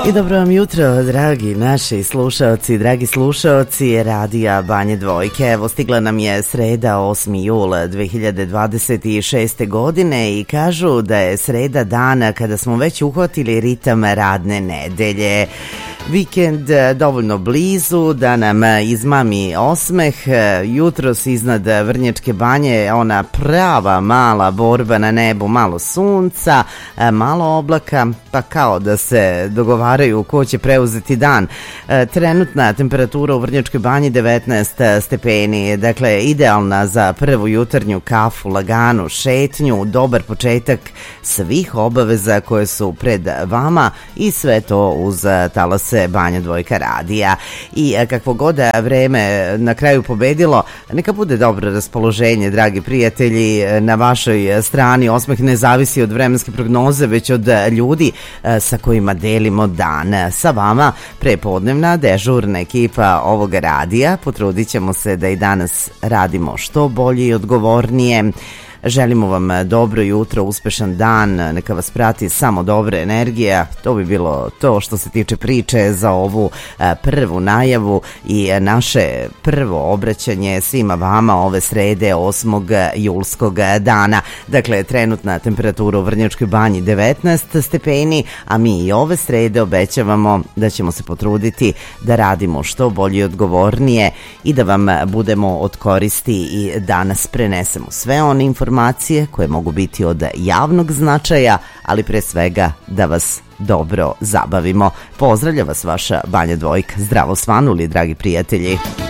I dobro vam jutro, dragi naši slušaoci, dragi slušaoci Radija Banje Dvojke. Evo, stigla nam je sreda 8. jula 2026. godine i kažu da je sreda dana kada smo već uhvatili ritam radne nedelje. Vikend dovoljno blizu da nam izmami osmeh. Jutros iznad Vrnjačke Banje ona prava mala borba na nebu, malo sunca, malo oblaka, pa kao da se dogovaraju ko će preuzeti dan. Trenutna temperatura u Vrnjačkoj Banji 19 stepeni, dakle idealna za prvu jutarnju kafu, laganu šetnju, dobar početak svih obaveza koje su pred vama i sve to uz talase Banja Dvojka radija. I kakvo god vreme na kraju pobedilo, neka bude dobro raspoloženje, dragi prijatelji, na vašoj strani. Osmeh ne zavisi od vremenske prognoze, već od ljudi sa kojima delimo dan. Sa vama prepodnevna dežurna ekipa ovog radija. Potrudit ćemo se da i danas radimo što bolje i odgovornije. Želimo vam dobro jutro, uspešan dan, neka vas prati samo dobra energija. To bi bilo to što se tiče priče za ovu prvu najavu i naše prvo obraćanje svima vama ove srede 8. julskog dana. Dakle, trenutna temperatura u Vrnjačkoj Banji 19 stepeni, a mi i ove srede obećavamo da ćemo se potruditi da radimo što bolje i odgovornije i da vam budemo od koristi i danas prenesemo sve one informacije koje mogu biti od javnog značaja, ali pre svega da vas dobro zabavimo. Pozdravlja vas vaša Banja Dvojka. Zdravo svanuli, dragi prijatelji.